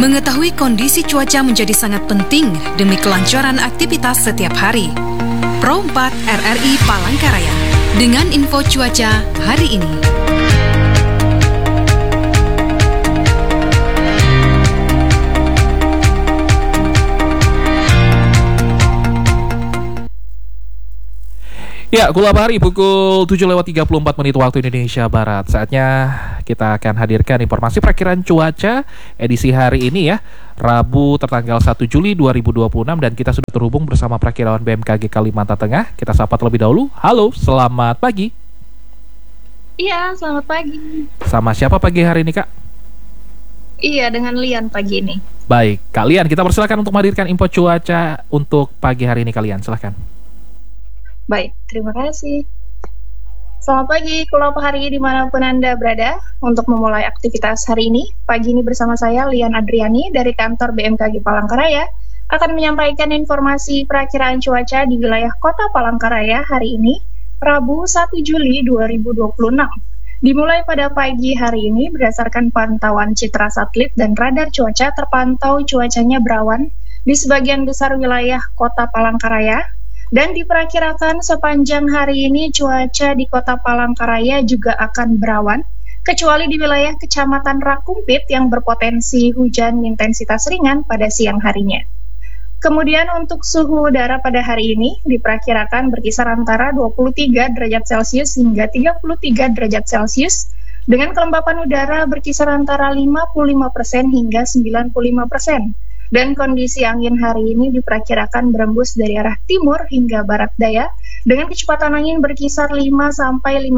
Mengetahui kondisi cuaca menjadi sangat penting demi kelancaran aktivitas setiap hari. Pro 4 RRI Palangkaraya dengan info cuaca hari ini. Ya, Gula Bahari pukul 7:34 waktu Indonesia Barat. Saatnya kita akan hadirkan informasi perakiraan cuaca edisi hari ini ya, Rabu tertanggal 1 Juli 2026, dan kita sudah terhubung bersama perakiraan BMKG Kalimantan Tengah. Kita sapa terlebih dahulu. Halo, selamat pagi. Iya, selamat pagi. Sama siapa pagi hari ini, Kak? Iya, dengan Lian pagi ini. Baik, kalian kita persilakan untuk menghadirkan info cuaca untuk pagi hari ini kalian. Silakan. Baik, terima kasih. Selamat pagi, Pulau Pahari dimanapun Anda berada. Untuk memulai aktivitas hari ini, pagi ini bersama saya Lian Adriani dari kantor BMKG Palangkaraya akan menyampaikan informasi perakiraan cuaca di wilayah Kota Palangkaraya hari ini, Rabu 1 Juli 2026. Dimulai pada pagi hari ini berdasarkan pantauan citra satelit dan radar cuaca terpantau cuacanya berawan di sebagian besar wilayah Kota Palangkaraya. Dan diperkirakan sepanjang hari ini cuaca di Kota Palangkaraya juga akan berawan, kecuali di wilayah Kecamatan Rakumpit yang berpotensi hujan intensitas ringan pada siang harinya. Kemudian untuk suhu udara pada hari ini diperkirakan berkisar antara 23 derajat Celcius hingga 33 derajat Celcius, dengan kelembapan udara berkisar antara 55% hingga 95%. Dan kondisi angin hari ini diperkirakan berembus dari arah timur hingga barat daya dengan kecepatan angin berkisar 5-15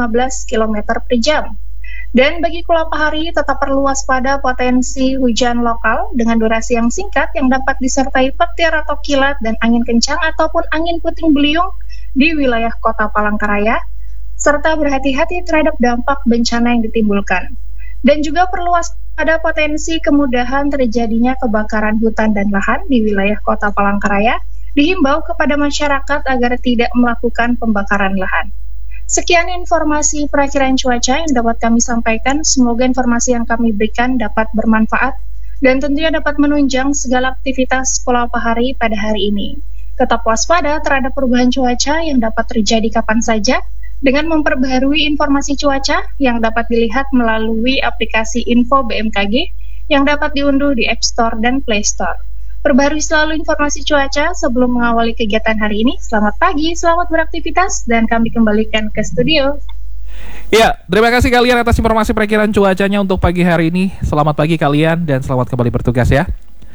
km per jam. Dan bagi Pulau Pahari tetap perlu waspada potensi hujan lokal dengan durasi yang singkat yang dapat disertai petir atau kilat dan angin kencang ataupun angin puting beliung di wilayah Kota Palangkaraya, serta berhati-hati terhadap dampak bencana yang ditimbulkan. Dan juga perlu waspada potensi kemudahan terjadinya kebakaran hutan dan lahan di wilayah Kota Palangkaraya. Dihimbau kepada masyarakat agar tidak melakukan pembakaran lahan. Sekian informasi perakiraan cuaca yang dapat kami sampaikan. Semoga informasi yang kami berikan dapat bermanfaat dan tentunya dapat menunjang segala aktivitas Pulau Pahari pada hari ini. Tetap waspada terhadap perubahan cuaca yang dapat terjadi kapan saja, dengan memperbaharui informasi cuaca yang dapat dilihat melalui aplikasi Info BMKG yang dapat diunduh di App Store dan Play Store. Perbaharui selalu informasi cuaca sebelum mengawali kegiatan hari ini. Selamat pagi, selamat beraktivitas, dan kami kembalikan ke studio. Ya, terima kasih kalian atas informasi perakiraan cuacanya untuk pagi hari ini. Selamat pagi kalian dan selamat kembali bertugas ya.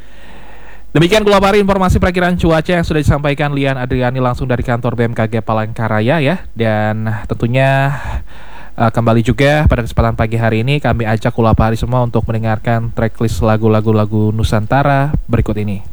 Demikian Gula Bahari informasi perakiraan cuaca yang sudah disampaikan Lian Adriani langsung dari kantor BMKG Palangkaraya ya. Dan tentunya kembali juga pada kesempatan pagi hari ini kami ajak Gula Bahari semua untuk mendengarkan tracklist lagu-lagu Nusantara berikut ini.